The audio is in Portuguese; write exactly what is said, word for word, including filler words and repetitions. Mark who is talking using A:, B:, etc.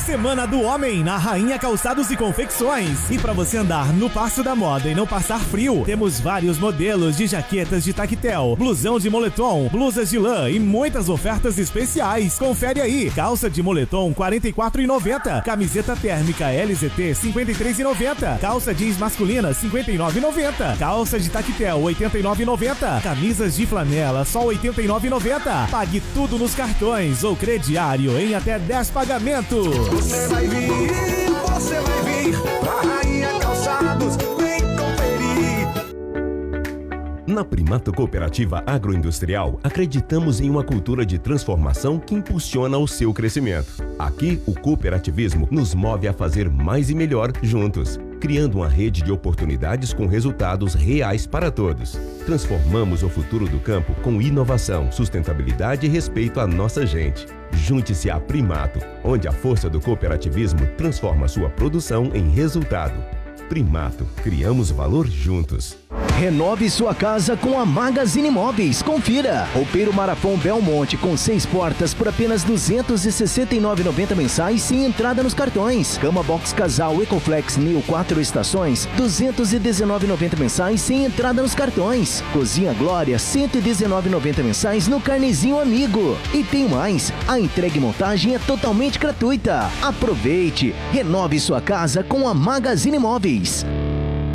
A: Semana do Homem na Rainha Calçados e Confecções. E para você andar no passo da moda e não passar frio, temos vários modelos de jaquetas de tactel, blusão de moletom, blusas de lã e muitas ofertas especiais. Confere aí. Calça de moletom quarenta e quatro reais e noventa centavos, camiseta térmica L Z T cinquenta e três reais e noventa centavos, calça jeans masculina cinquenta e nove reais e noventa centavos, calça de tactel oitenta e nove reais e noventa centavos, camisas de flanela só oitenta e nove reais e noventa centavos. Pague tudo nos cartões ou crediário em até dez pagamentos.
B: Você vai vir, você vai vir pra Rainha Calçados, vem conferir.
C: Na Primato Cooperativa Agroindustrial, acreditamos em uma cultura de transformação que impulsiona o seu crescimento. Aqui, o cooperativismo nos move a fazer mais e melhor juntos, criando uma rede de oportunidades com resultados reais para todos. Transformamos o futuro do campo com inovação, sustentabilidade e respeito à nossa gente. Junte-se à Primato, onde a força do cooperativismo transforma sua produção em resultado. Primato, criamos valor juntos.
D: Renove sua casa com a Magazine Móveis. Confira. Roupeiro Marafon Belmonte com seis portas por apenas duzentos e sessenta e nove reais e noventa centavos mensais sem entrada nos cartões. Cama Box Casal Ecoflex Neo quatro estações, duzentos e dezenove reais e noventa centavos mensais sem entrada nos cartões. Cozinha Glória, cento e dezenove reais e noventa centavos mensais no Carnezinho Amigo. E tem mais, a entrega e montagem é totalmente gratuita. Aproveite. Renove sua casa com a Magazine Móveis.